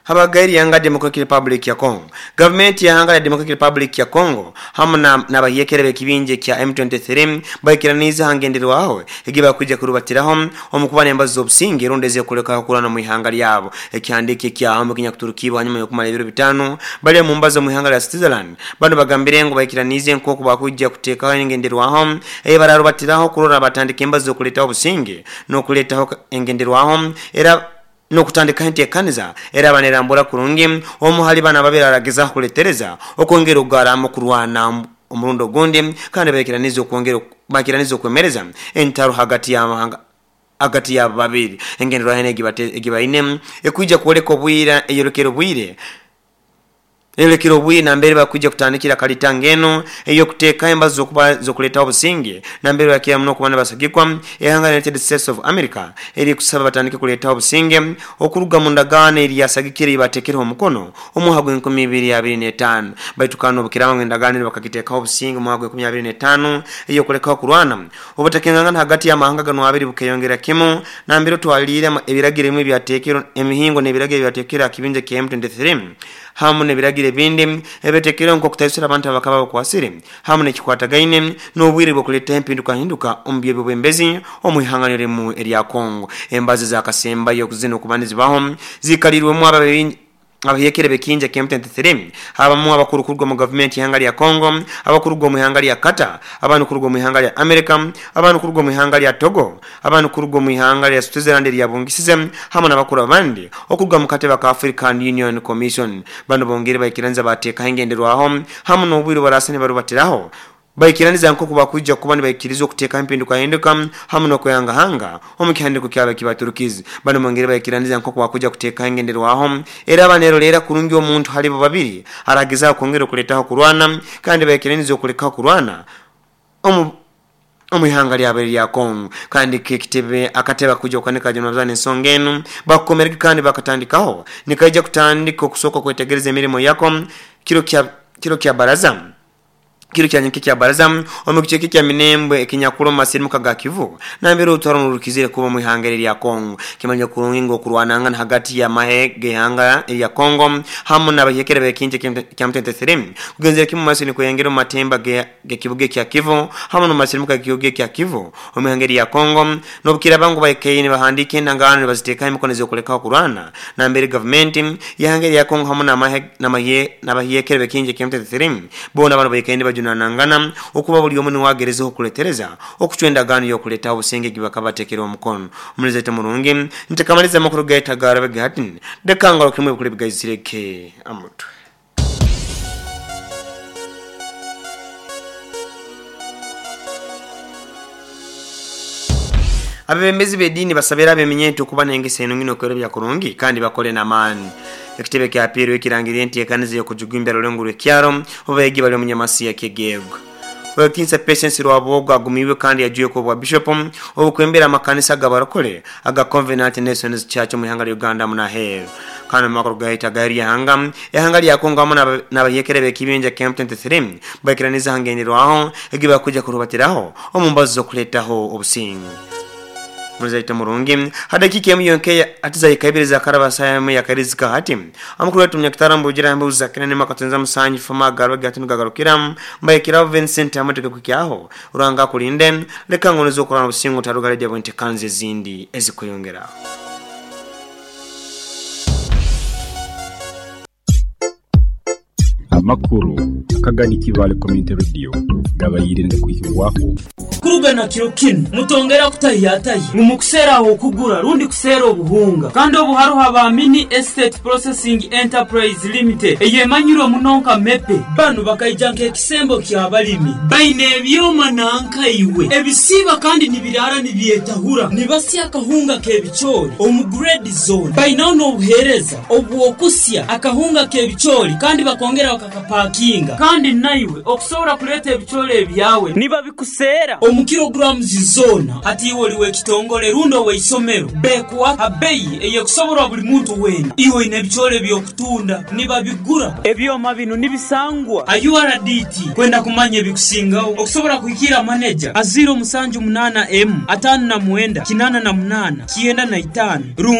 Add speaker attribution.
Speaker 1: habagairi yanga Democratic Republic ya Congo. Government ya hanga ya Democratic Republic ya Congo hamuna nabayekerebe kibinje kya M23 bayikiraniza hangenderwaho igiba kujya kurubatiraho omukubane embazo obusinge rondeze kuleka kurana mu ihanga lyabo ekyandike kya hamwe kinyakuturukiba hanyuma yo kumala ibiro bitano bali mu mbazo mu ihanga lya Switzerland bano bagambire ngo bayikiranize nko kubakujja kuteka engenderwaho bararubatiraho kurora batandike embazo kuleta obusinge no kuletaho engenderwaho era no kutandika henti kaniza era banerambura kurungi omuhali bana babera aragiza kuletereza okongera ugaramo kurwana umurundo gundi kandi bekiranizo okongera bakiranizo kwemereza entaro hagati ya babiri engendero hene gibaine ekujja kuoleka bwira eyorokero bwire Elekiro bwi na mbere bakujja kutandikira kalitangeno eyo kuteka embazo zo kuleta obusinge na mbere yakira muno kubana basagikwa ehanga United States of America eri kusaba batandike kuleta obusinge okuruga mu ndagano eri yasagikira ibatekera omukono omuhago 2025 baitukano bukira mu ndagano bakakiteka obusinge omuhago 2025 eyo kuleka kurwana obutakenganga hagati ya mahanga gano abiri bukeyongera kimo na mbere twalire ebiragire mu byatekero emihingo nebiragire byatekera kibinje ke M23 hamune biragire bindi ebetekero nko kutayisira abantu bakaba kwasire hamune kikwatagaine n'obwire bwo kuleta empinduka hinduka ombye bwembezi omuhanganire mu area Congo embazi za kasemba yo kuzino kubanizi baho zikalirwe mu abahekere bekinje M23 abamu abakurukurwa mu government y'ihanga ya Congo abakurugwa mu ihanga ya Qatar abantu kurugwa mu ihanga ya America abantu kurugwa mu ihanga ya Togo abantu kurugwa mu ihanga ya Switzerland ya bungisize hamwe n'abakuru abandi okurugwa mu kateba ka African Union Commission bano bongere bayikiranza bateka hengenderwaho hamwe n'obwiro barasane barubatiraho bayikiraniza nko kubakujja kubani bayikirizo kuteka impinduka hinduka hamwe no kuyanga hanga omukihandiko kyaba kibaturukizi bano mongere bayikiraniza nko kubakujja kuteka hengenderwaho era banero lera kurungi omuntu halibo babiri aragiza kongera kuletaho kurwana kandi bayikiraniza okuleka kurwana omuyanga lyabere lya Congo kandi kekitebe akateba kujja kwanika jonazane nsongenu bakomereka kandi bakatandikaho nikajja kutandika kusoko kwetegereza emirimo yako kiro kya baraza kiro cyanyike kya baraza omukiceke kya minembwe ekinyakulo masirimu kagakivu nambere utwara mu rukizire kuba mu ihangere lya Congo kimanya kurungingo kurwananga hagati ya mahege hanga ya Congo hamu n'abahekere bekinje kya M23 kugenzera kimu masini ko yengero matemba ge kibuge kya Kivu hamu no masirimu kagiyoge kya Kivu mu ihangere ya Congo no bukira bangu bayikeyini bahandike ndangano baziteka imikonezo kuleka kurwana nambere government yahangere ya Congo hamu n'abahekere bekinje kya M23 bona bano bayikeyini nangana okuba buli omuntu wagerezeho kuletereza okucwenda gano yo kuleta obusenge gibakabatekera omukono mulizete murungi ntekamaliza makuru gaitagara begatin dekangalo kimwe kule bigazireke amuto abemezi bedini basabira bemenyeto kuba nengese ngino kero bya kurungi kandi bakole na mani ekitebe kya piro ekirangire entekanize yo kujugimbera olengure kyaro obegi bali omunyamasi yakegego wekinse patience rwabogwa agumiwe kandi yajuye ko bwa bishop obukwembera makanisa gabarokole aga Covenant Nations Church mu ihanga Uganda muna hero kana makuru gaita gari yanga ehanga lya Congo amana n'abahekere bekibinja M23 bakiraniza hangenero aho egiba kujya kurubatiraho omumbazo zo kuletaho obusingi muzaita murungi hadakiki yamyonke atizaye kabiriza karabasaya mu yakarizika hati amukuru wetu myakitarambo ujira mbuza kinene makatenza musanyi fama garwa gatunu gagarukiram mbayekira Vincent amateka kukyaho uranga kulinde leka ngonezo kurana busingo tarugale de bonte kanze zindi ezikuyongera
Speaker 2: amakuru akagani kivale community radio gabayirinde kuyirwaho
Speaker 3: kurugana kirokin mutongera kutayataye mumukuseraho kugura rundi kusera obuhunga kandi obuharuha ba Mini Estate Processing Enterprise Limited eyemanyiro munonka mepe banu bakayijanke kisembo kyabalimi baine byoma nankaiwe ebisiba kandi nibirara nibyetahura nibasi akahunga kebichori omugrade zone bainono obuhereza obuokusya akahunga kebichori kandi bakongera bakakapakinga kandi naiwe okusobora kuleta ebichori ebyawe niba bikusera omukilograms zona ati woliwe kitongole rundo we isomero bekwa abeyi eyekusobora buli muntu wena iwe nebichole byokutunda niba bigura ebyoma bino nibisangwa ayuRDT kwenda kumanye bikusingaho okusobora kuikira manager a 078M 598 8 9 5